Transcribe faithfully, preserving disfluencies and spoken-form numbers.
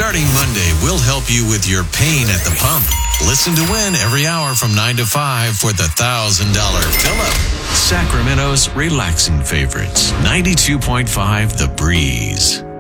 Starting Monday, we'll help you with your pain at the pump. Listen to win every hour from nine to five for the one thousand dollars fill-up. Sacramento's relaxing favorites. ninety-two point five The Breeze.